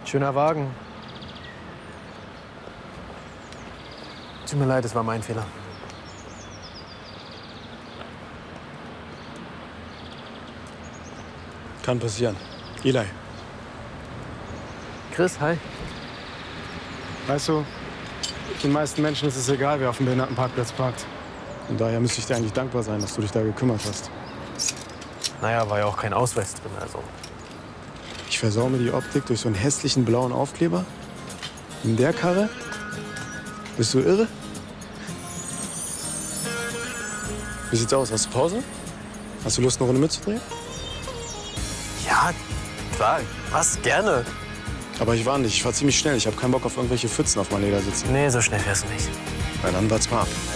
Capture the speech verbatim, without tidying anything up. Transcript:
Schöner Wagen. Tut mir leid, es war mein Fehler. Kann passieren. Eli. Chris, hi. Weißt du, den meisten Menschen ist es egal, wer auf dem Behindertenparkplatz parkt. Und daher müsste ich dir eigentlich dankbar sein, dass du dich da gekümmert hast. Naja, war ja auch kein Ausweis drin, also. Ich versau mir die Optik durch so einen hässlichen blauen Aufkleber? In der Karre? Bist du irre? Wie sieht's aus? Hast du Pause? Hast du Lust, eine Runde mitzudrehen? Ja, klar, was? Gerne. Aber ich warne dich, ich fahr ziemlich schnell. Ich habe keinen Bock auf irgendwelche Pfützen auf meinem Ledersitz. Nee, so schnell fährst du nicht. Na dann wart's mal ab.